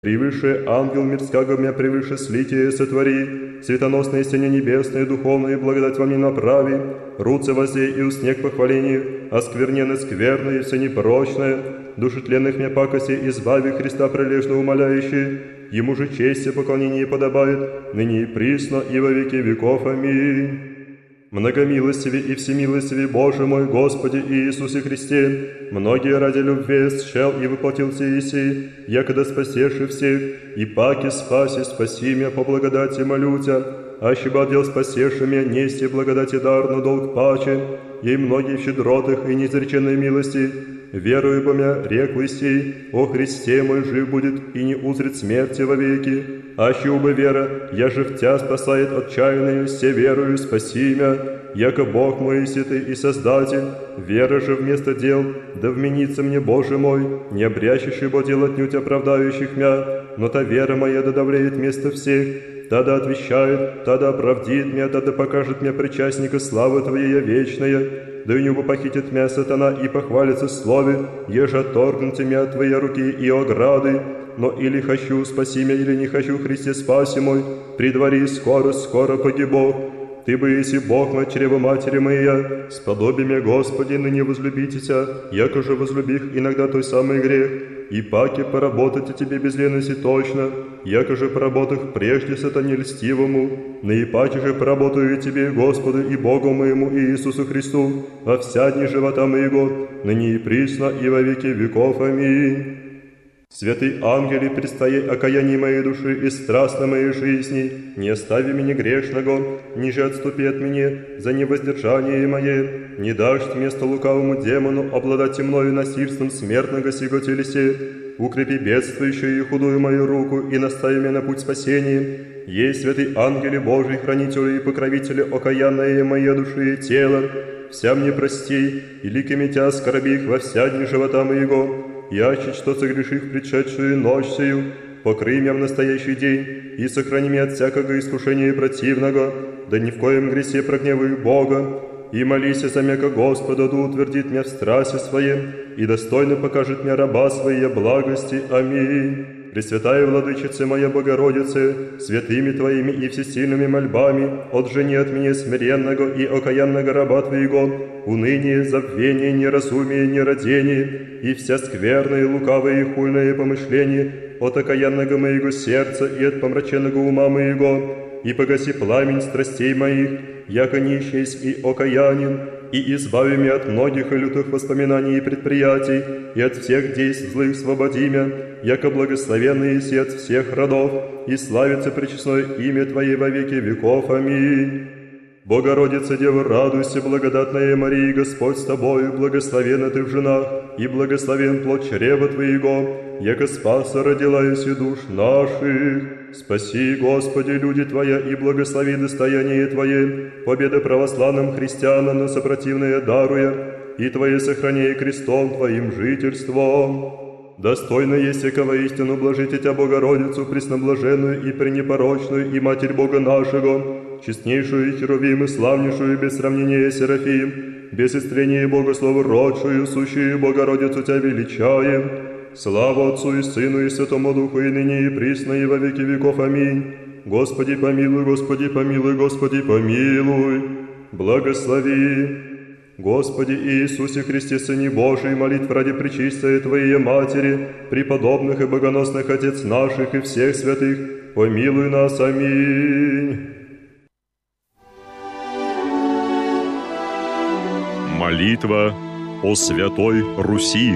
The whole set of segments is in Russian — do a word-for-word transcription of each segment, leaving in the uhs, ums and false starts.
Превыше ангел мирского мя превыше слитие сотвори, светоносные сене небесные, духовные благодать вам не направи, руце возей и уснег похвалению, осквернены скверное, все непрочное, души тленных мя пакоси избави Христа прилежно умоляющие, Ему же честь и поклонение подобает, ныне и присно, и во веки веков. Аминь. Многомилостивый и всемилостивый Боже мой, Господи Иисусе Христе, многие ради любви счел и воплотился Иси, якогда спасеши всех, и паки спаси, спаси меня по благодати молю Тя, аще бы отдел спасеши меня, нести благодати дар на долг паче, ей многие щедротых и неизреченной милости, верую по мя, реклый сей, о Христе мой жив будет и не узрит смерти вовеки, аще убы вера, я же в Тя спасает отчаянную, все верую, спаси мя, яко Бог мой ситый и Создатель, вера же вместо дел, да вменится мне, Боже мой, не обрящущий бо дел отнюдь оправдающих мя, но та вера моя да давлеет вместо всех, тогда отвещает, тогда оправдит меня, тогда покажет мне причастника славы Твоей вечная, да у него похитит меня сатана и похвалится в слове, еже отторгнуте меня от Твоей руки и ограды, но или хочу, спаси меня, или не хочу, Христе, спаси мой, предвари, скоро, скоро погибу. Ты бы, если Бог мой, чрево матери моя, сподоби меня, Господи, ныне возлюбите Тя, яко же возлюбих иногда той самый грех, и паки поработайте Тебе без лености точно, яко же поработах прежде сатане льстивому, наипаче же поработаю Тебе, Господу и Богу моему Иисусу Христу, во вся дни живота моего, ныне и присно, и во веки веков. Аминь. Святый ангели, предстоя окаяние моей души и страстно моей жизни, не остави меня грешного, ниже отступи от меня за невоздержание мое, не дашь место лукавому демону обладать мною насильством смертного сего телесе, укрепи бедствующую и худую мою руку и настави меня на путь спасения. Ей, святый ангели Божий, хранителю и покровителю окаянное моей души и тела, вся мне прости, и ликами Тя оскорби их во вся дни живота моего, яще что согреших предшедшую ночь сию, покрый меня в настоящий день, и сохрани меня от всякого искушения противного, да ни в коем гресе прогневаю Бога, и молись за меня ко Господу, да утвердит меня в страсти своем, и достойно покажет мне раба своей благости. Аминь. Пресвятая Владычица моя Богородице, святыми Твоими и всесильными мольбами, отжени от меня смиренного и окаянного раба Твоего, уныние, забвение, неразумие, нерадение, и вся скверная, лукавая и хульное помышление от окаянного моего сердца и от помраченного ума моего, и погаси пламень страстей моих, яко нищесть и окаянен, и избави меня от многих и лютых воспоминаний и предприятий, и от всех действий злых свободи меня, яко благословенный еси от всех родов, и славится пречестное имя Твое во веки веков. Аминь. Богородица, Дева, радуйся, благодатная Мария, Господь с Тобою, благословенна Ты в женах, и благословен плод чрева Твоего, яко спаса родила еси душ наших. Спаси, Господи, люди Твоя, и благослови достояние Твое, победа православным христианам на сопротивное даруя, и Твое сохранение крестом Твоим жительством. Достойно есть всякого истину блажите Тя, Богородицу, пресноблаженную и пренепорочную, и Матерь Бога нашего, честнейшую Херувим и славнейшую без сравнения Серафим, без истрения Богослову родшую, сущую Богородицу Тя величаем. Слава Отцу и Сыну и Святому Духу, и ныне и присно, и во веки веков. Аминь. Господи помилуй, Господи помилуй, Господи помилуй. Благослови. Господи Иисусе Христе, Сыне Божий, молитв ради пречистой Твоей Матери, преподобных и богоносных Отец наших и всех святых, помилуй нас. Аминь. Молитва о Святой Руси.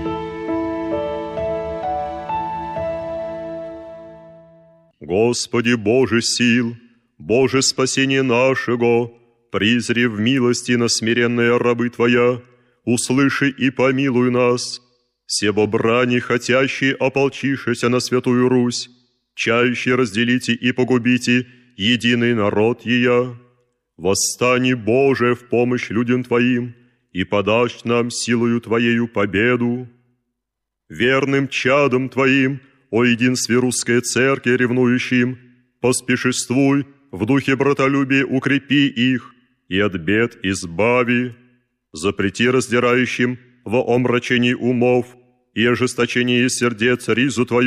Господи Боже сил, Боже спасение нашего, призри в милости на смиренные рабы Твоя, услыши и помилуй нас, все брани, хотящие ополчившися на Святую Русь, чающие разделите и погубите единый народ ея. Восстани, Боже, в помощь людям Твоим, и подашь нам силою Твоею победу. Верным чадом Твоим, о единстве русской церкви ревнующим, поспешествуй, в духе братолюбия укрепи их, и от бед избави. Запрети раздирающим во омрачении умов и ожесточении сердец ризу Твою,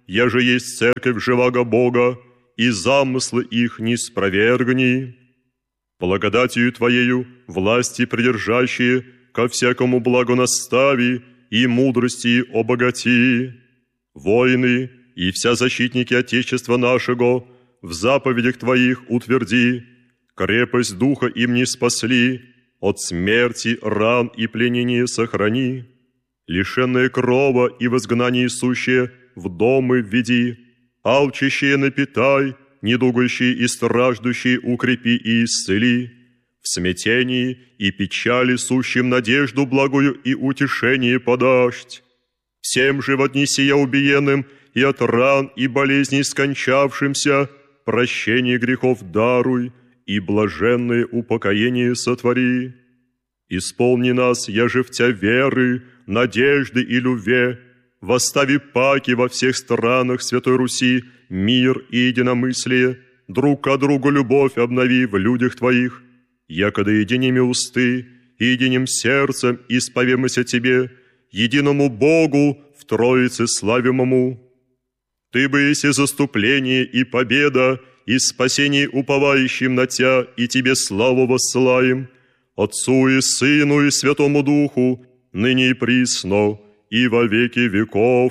я же есть церковь живаго Бога, и замыслы их не спровергни. Благодатью Твоею власти придержащие ко всякому благу настави и мудрости обогати. Воины и вся защитники Отечества нашего в заповедях Твоих утверди, крепость духа им не спасли, от смерти, ран и пленения сохрани. Лишенные крова и в изгнании сущие в домы введи, алчащие напитай, недугающие и страждущие укрепи и исцели. В смятении и печали сущим надежду благую и утешение подашь. Всем же в дни сия убиенным и от ран и болезней скончавшимся прощение грехов даруй и блаженное упокоение сотвори. Исполни нас, яже в Тя веры, надежды и любви, восстави паки во всех странах Святой Руси, мир и единомыслие, друг к другу любовь обнови в людях Твоих, якогда единими усты и единым сердцем исповемся Тебе, единому Богу в Троице славимому. Ты бы есть и заступление, и победа, и спасение уповающим на Тя, и Тебе славу воссылаем, Отцу и Сыну и Святому Духу, ныне и присно, и во веки веков.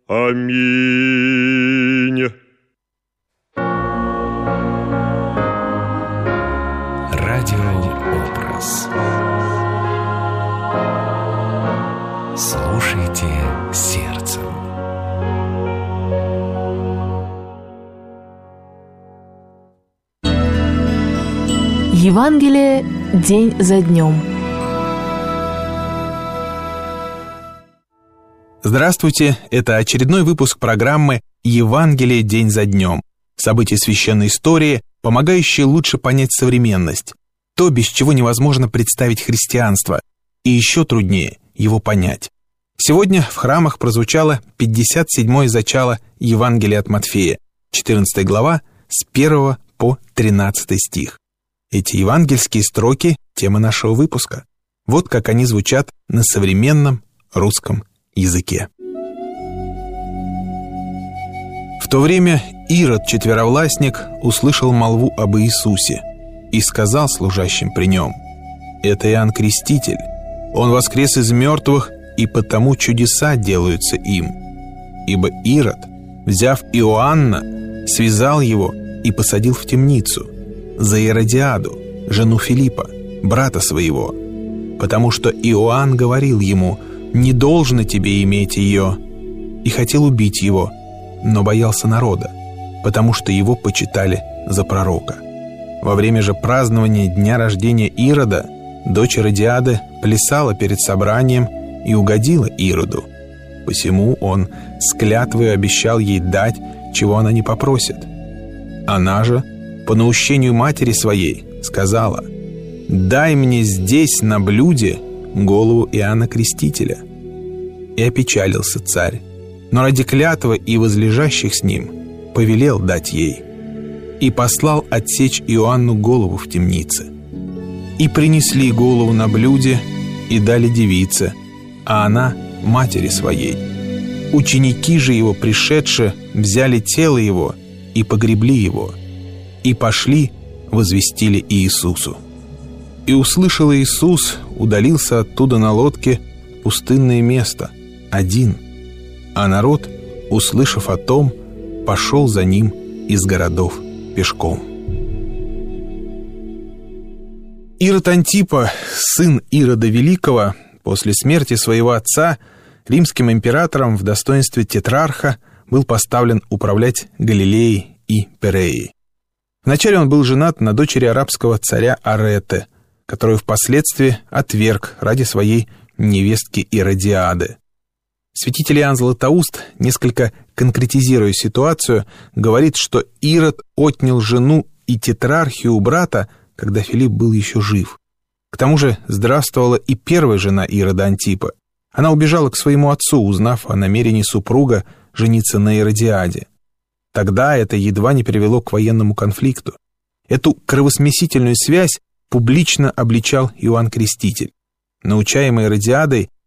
Аминь. Радиообраз. Слушайте сердцем. Евангелие день за днем. Здравствуйте, это очередной выпуск программы «Евангелие день за днем». События священной истории, помогающие лучше понять современность, то, без чего невозможно представить христианство, и еще труднее его понять. Сегодня в храмах прозвучало пятьдесят седьмое зачало Евангелия от Матфея, четырнадцатая глава, с первого по тринадцатый стих. Эти евангельские строки – тема нашего выпуска. Вот как они звучат на современном русском языке. В то время Ирод Четверовластник услышал молву об Иисусе и сказал служащим при нем: «Это Иоанн Креститель, он воскрес из мертвых, и потому чудеса делаются им». Ибо Ирод, взяв Иоанна, связал его и посадил в темницу за Иродиаду, жену Филиппа, брата своего, потому что Иоанн говорил ему: «Не должно тебе иметь ее», и хотел убить его, но боялся народа, потому что его почитали за пророка. Во время же празднования дня рождения Ирода дочь Иродиады плясала перед собранием и угодила Ироду. Посему он с клятвой обещал ей дать, чего она не попросит. Она же, по наущению матери своей, сказала: «Дай мне здесь на блюде голову Иоанна Крестителя». И опечалился царь, но ради клятвы и возлежащих с ним повелел дать ей. И послал отсечь Иоанну голову в темнице. И принесли голову на блюде, и дали девице, а она — матери своей. Ученики же его, пришедшие, взяли тело его и погребли его, и пошли, возвестили Иисусу. И услышал Иисус, удалился оттуда на лодке в пустынное место, один, а народ, услышав о том, пошел за ним из городов пешком. Ирод Антипа, сын Ирода Великого, после смерти своего отца римским императором в достоинстве тетрарха был поставлен управлять Галилеей и Переей. Вначале он был женат на дочери арабского царя Арете, которую впоследствии отверг ради своей невестки Иродиады. Святитель Иоанн Златоуст, несколько конкретизируя ситуацию, говорит, что Ирод отнял жену и тетрархию у брата, когда Филипп был еще жив. К тому же здравствовала и первая жена Ирода Антипа. Она убежала к своему отцу, узнав о намерении супруга жениться на Иродиаде. Тогда это едва не привело к военному конфликту. Эту кровосмесительную связь публично обличал Иоанн Креститель. Научаемый Иродиадой,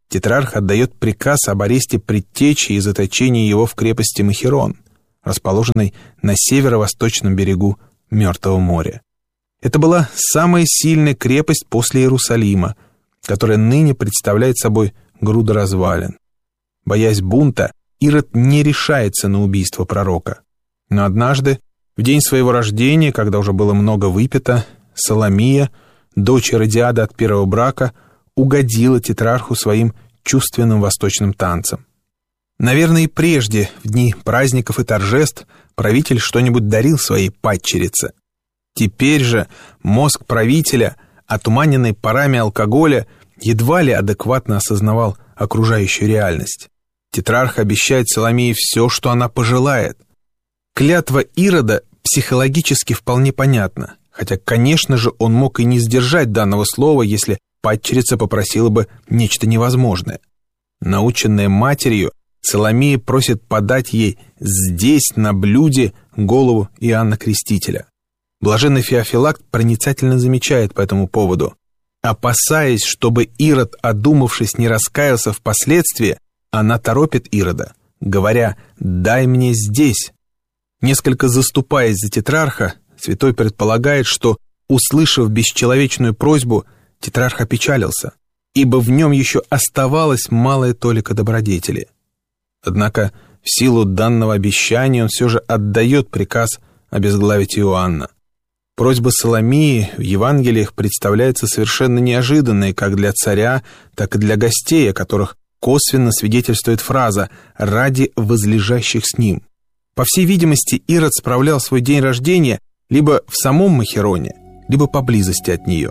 тетрарх отдает приказ об аресте предтечи и заточении его в крепости Махерон, расположенной на северо-восточном берегу Мертвого моря. Это была самая сильная крепость после Иерусалима, которая ныне представляет собой груду развалин. Боясь бунта, Ирод не решается на убийство пророка. Но однажды, в день своего рождения, когда уже было много выпито, Соломия, дочь Иродиады от первого брака, угодила тетрарху своим чувственным восточным танцем. Наверное, и прежде, в дни праздников и торжеств, правитель что-нибудь дарил своей падчерице. Теперь же мозг правителя, отуманенный парами алкоголя, едва ли адекватно осознавал окружающую реальность. Тетрарх обещает Соломее все, что она пожелает. Клятва Ирода психологически вполне понятна, хотя, конечно же, он мог и не сдержать данного слова, если падчерица попросила бы нечто невозможное. Наученная матерью, Соломея просит подать ей здесь, на блюде, голову Иоанна Крестителя. Блаженный Феофилакт проницательно замечает по этому поводу: опасаясь, чтобы Ирод, одумавшись, не раскаялся впоследствии, она торопит Ирода, говоря: «Дай мне здесь». Несколько заступаясь за тетрарха, святой предполагает, что, услышав бесчеловечную просьбу, тетрарх опечалился, ибо в нем еще оставалась малая толика добродетели. Однако в силу данного обещания он все же отдает приказ обезглавить Иоанна. Просьба Соломии в Евангелиях представляется совершенно неожиданной как для царя, так и для гостей, о которых косвенно свидетельствует фраза «ради возлежащих с ним». По всей видимости, Ирод справлял свой день рождения либо в самом Махероне, либо поблизости от нее.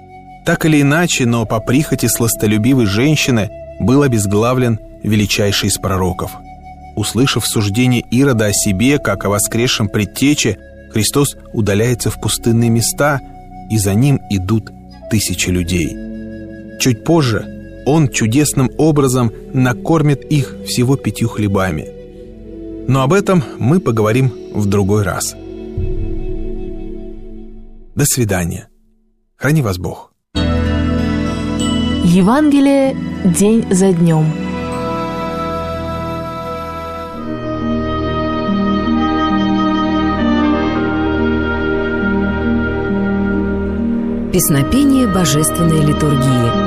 Так или иначе, но по прихоти сластолюбивой женщины был обезглавлен величайший из пророков. Услышав суждение Ирода о себе, как о воскресшем предтече, Христос удаляется в пустынные места, и за ним идут тысячи людей. Чуть позже он чудесным образом накормит их всего пятью хлебами. Но об этом мы поговорим в другой раз. До свидания. Храни вас Бог. Евангелие день за днем. Песнопение божественной литургии.